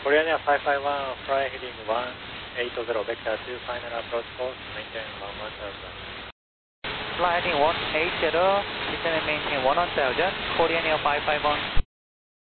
Korean Air 551, fly heading 180, vector 2, final approach course, maintain 11,000. Fly heading 180, descend and maintain 1000, Korean Air 551.